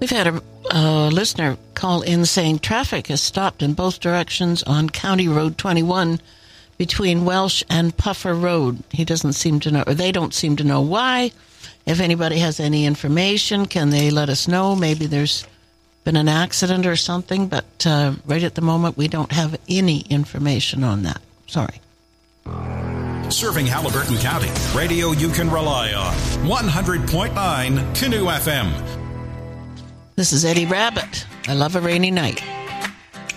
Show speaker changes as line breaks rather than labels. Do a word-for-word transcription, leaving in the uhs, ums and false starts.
We've had a uh, listener call in saying traffic has stopped in both directions on County Road twenty-one between Welsh and Puffer Road. He doesn't seem to know, or they don't seem to know why. If anybody has any information, can they let us know? Maybe there's been an accident or something, but uh, right at the moment, we don't have any information on that. Sorry.
Serving Haliburton County, radio you can rely on. one hundred point nine Canoe F M.
This is Eddie Rabbitt. I love a rainy night.